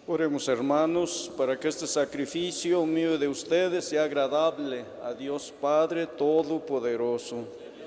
Oremos, hermanos, para que este sacrificio mío y de ustedes sea agradable a Dios Padre Todopoderoso.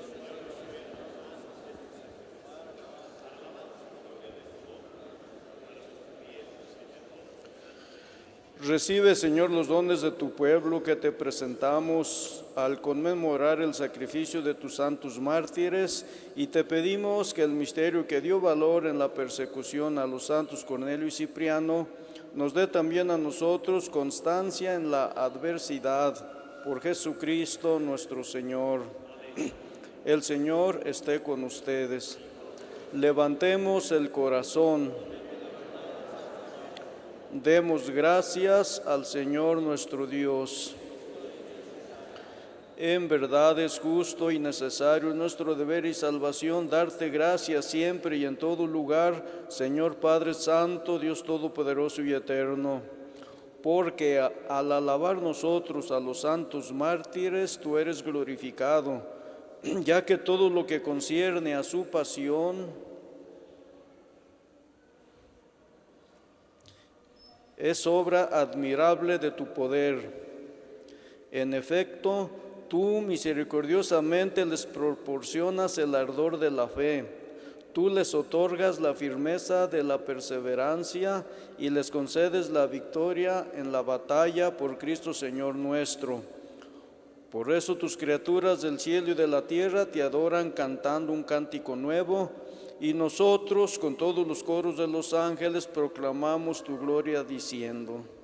Recibe, Señor, los dones de tu pueblo que te presentamos al conmemorar el sacrificio de tus santos mártires, y te pedimos que el misterio que dio valor en la persecución a los santos Cornelio y Cipriano nos dé también a nosotros constancia en la adversidad. Por Jesucristo nuestro Señor. El Señor esté con ustedes. Levantemos el corazón. Demos gracias al Señor nuestro Dios. En verdad es justo y necesario nuestro deber y salvación darte gracias siempre y en todo lugar, Señor Padre Santo, Dios Todopoderoso y Eterno, porque al alabar nosotros a los santos mártires, tú eres glorificado, ya que todo lo que concierne a su pasión es obra admirable de tu poder. En efecto, tú misericordiosamente les proporcionas el ardor de la fe. Tú les otorgas la firmeza de la perseverancia y les concedes la victoria en la batalla por Cristo Señor nuestro. Por eso tus criaturas del cielo y de la tierra te adoran cantando un cántico nuevo, y nosotros con todos los coros de los ángeles proclamamos tu gloria diciendo: